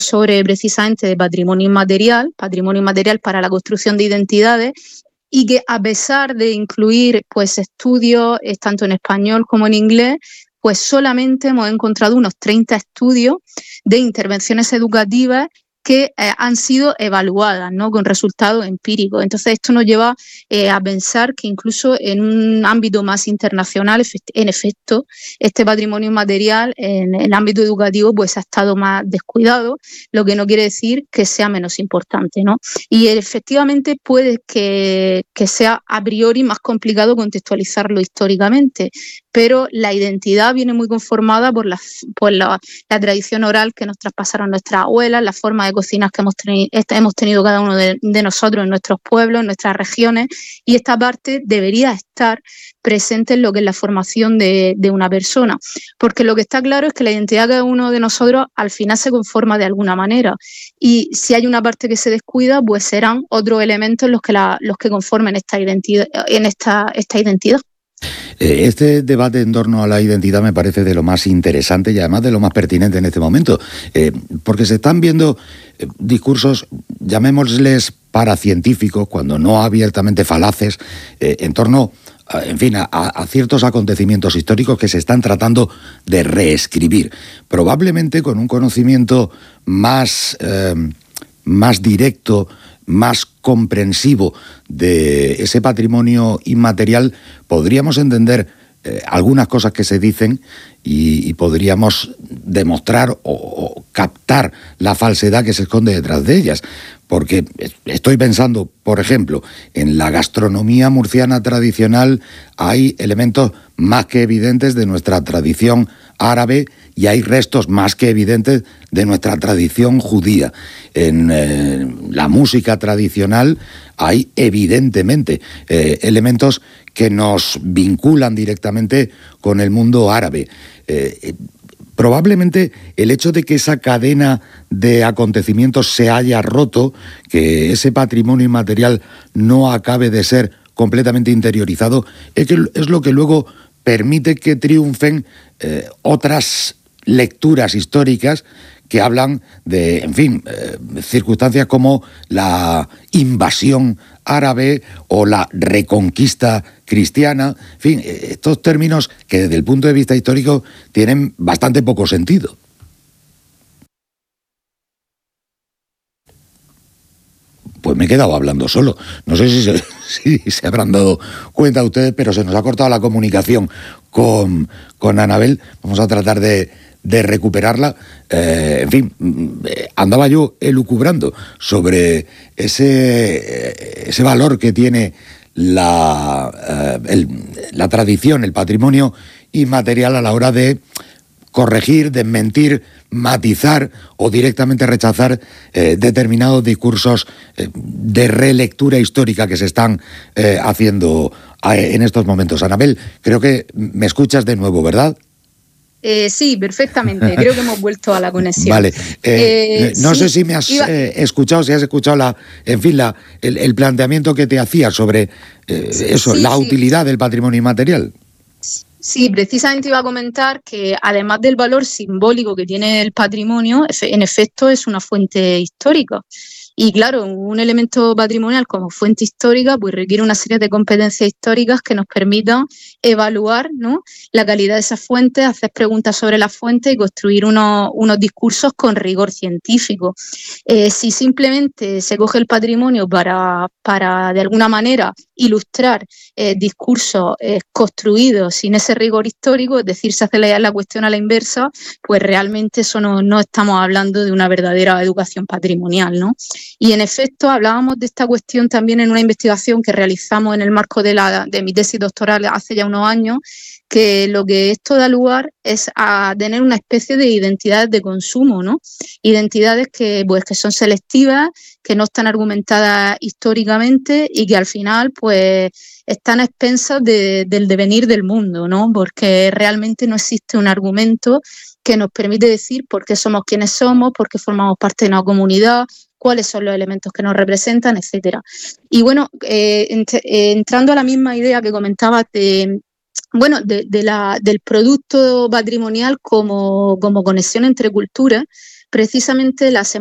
sobre precisamente de patrimonio inmaterial para la construcción de identidades, y que a pesar de incluir pues estudios tanto en español como en inglés, pues solamente hemos encontrado unos 30 estudios de intervenciones educativas que han sido evaluadas, ¿no?, con resultados empíricos. Entonces esto nos lleva a pensar que incluso en un ámbito más internacional, en efecto, este patrimonio inmaterial en el ámbito educativo pues ha estado más descuidado, lo que no quiere decir que sea menos importante, ¿no? Y efectivamente puede que sea a priori más complicado contextualizarlo históricamente, pero la identidad viene muy conformada por la tradición oral que nos traspasaron nuestras abuelas, la forma de cocinar que hemos tenido cada uno de nosotros en nuestros pueblos, en nuestras regiones, y esta parte debería estar presente en lo que es la formación de una persona, porque lo que está claro es que la identidad de cada uno de nosotros al final se conforma de alguna manera, y si hay una parte que se descuida, pues serán otros elementos los que conformen esta identidad, esta identidad. Este debate en torno a la identidad me parece de lo más interesante y además de lo más pertinente en este momento, porque se están viendo discursos, llamémosles paracientíficos, cuando no abiertamente falaces, en torno en fin, a ciertos acontecimientos históricos que se están tratando de reescribir, probablemente con un conocimiento más directo, más comprensivo de ese patrimonio inmaterial. Podríamos entender algunas cosas que se dicen y podríamos demostrar o captar la falsedad que se esconde detrás de ellas. Porque estoy pensando, por ejemplo, en la gastronomía murciana tradicional hay elementos más que evidentes de nuestra tradición árabe y hay restos más que evidentes de nuestra tradición judía. En la música tradicional hay evidentemente elementos que nos vinculan directamente con el mundo árabe. Probablemente el hecho de que esa cadena de acontecimientos se haya roto, que ese patrimonio inmaterial no acabe de ser completamente interiorizado, es lo que luego permite que triunfen otras lecturas históricas que hablan de, en fin, circunstancias como la invasión árabe o la reconquista cristiana, en fin, estos términos que desde el punto de vista histórico tienen bastante poco sentido. Pues me he quedado hablando solo. No sé si se habrán dado cuenta ustedes, pero se nos ha cortado la comunicación con Anabel. Vamos a tratar de recuperarla. En fin, andaba yo elucubrando sobre ese valor que tiene la tradición, el patrimonio inmaterial a la hora de corregir, desmentir, matizar o directamente rechazar determinados discursos de relectura histórica que se están haciendo en estos momentos. Anabel, creo que me escuchas de nuevo, ¿verdad? Sí, perfectamente. Creo que hemos vuelto a la conexión. Vale. No sé si me has escuchado, si has escuchado el planteamiento que te hacía sobre la utilidad del patrimonio inmaterial. Sí, precisamente iba a comentar que además del valor simbólico que tiene el patrimonio, en efecto es una fuente histórica. Y claro, un elemento patrimonial como fuente histórica pues requiere una serie de competencias históricas que nos permitan evaluar, ¿no?, la calidad de esas fuentes, hacer preguntas sobre las fuentes y construir unos discursos con rigor científico. Si simplemente se coge el patrimonio para de alguna manera ilustrar discursos construidos sin ese rigor histórico, es decir, se hace la cuestión a la inversa, pues realmente eso no estamos hablando de una verdadera educación patrimonial, ¿no? Y en efecto hablábamos de esta cuestión también en una investigación que realizamos en el marco de mi tesis doctoral hace ya unos años, que lo que esto da lugar es a tener una especie de identidades de consumo, ¿no? Identidades que son selectivas, que no están argumentadas históricamente y que al final pues están a expensas del devenir del mundo, ¿no? Porque realmente no existe un argumento que nos permite decir por qué somos quienes somos, por qué formamos parte de una comunidad, cuáles son los elementos que nos representan, etcétera. Y bueno, entrando a la misma idea que comentabas del producto patrimonial como conexión entre culturas, precisamente la